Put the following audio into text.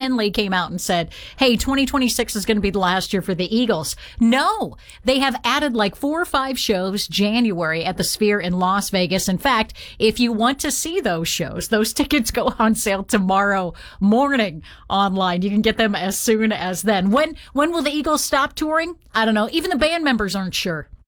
Henley came out and said, hey, 2026 is going to be the last year for the Eagles. No, they have added like 4 or 5 shows January at the Sphere in Las Vegas. In fact, if you want to see those shows, those tickets go on sale tomorrow morning online. You can get them as soon as then. When will the Eagles stop touring? I don't know. Even the band members aren't sure.